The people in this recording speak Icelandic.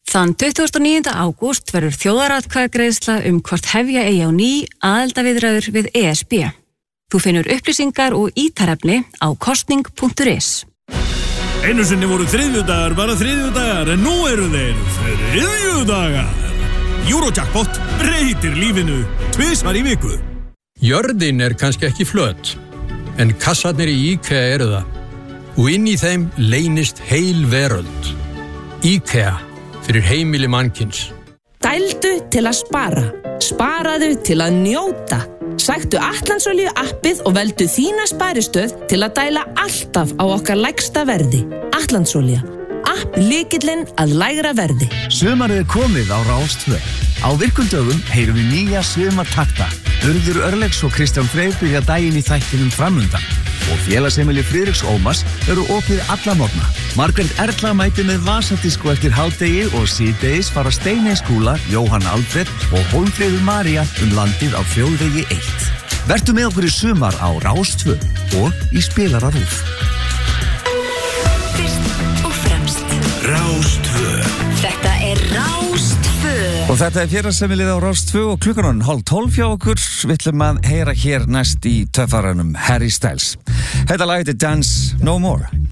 Þann 29. ágúst verður þjóðaratkvæðagreiðsla hvort hefja eigi á ný aðildarviðræður við ESB. Þú finnur upplýsingar og ítarefni á kosning.is. Einu sinni voru þriðjudagar bara þriðjudagar, en nú eru þeir þriðjudagar. Eurojackpot breytir lífinu tvisvar í viku. Jörðin kannski ekki flöt, en kassarnir í IKEA eru það. Og inn í þeim leynist heil veröld. IKEA fyrir heimili mannkins. Dældu til að spara. Sparaðu til að njóta. Sæktu Atlandsolíu appið og veldu þína sparistöð til að dæla alltaf á okkar lægsta verði. Atlandsolía. App lykillinn að lægra verði. Sumarið komið á Rás 2. Á virkum dögum heyrum við nýja sumartakta. Urður Örlegs og Kristján Freyr byrja daginn í þættinum framundan. Og félagsheimili Friðriks Ómars eru opið alla morgna. Margrét Erla mætir með vasadisko eftir hádegi og síðdegis fara Steiney Skúla, Jóhann Alfred og Hólmfríður María landið á Þjóðvegi 1. Vertu með okkur í sumar á Rás 2 og í spilara RÚV. Fyrst og fremst Rás 2. Þetta Rás 2. Og þetta félagsheimilið á Rás 2 og klukkan 11:30 hjá okkur. Við ætlum að heyra hér næst í töffaranum Harry Styles. Þetta lag heitir Dance No More.